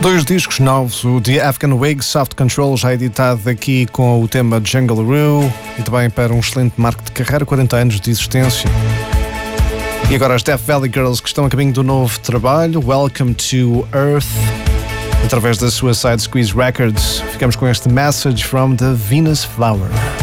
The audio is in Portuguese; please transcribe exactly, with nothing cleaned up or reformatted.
Dois discos novos, o The Afghan Whig Soft Control, já editado aqui com o tema Jungle Roo, e também para um excelente marco de carreira, quarenta anos de existência. E agora as Death Valley Girls, que estão a caminho do novo trabalho, Welcome to Earth, através da Suicide Squeeze Records. Ficamos com este Message from the Venus Flower.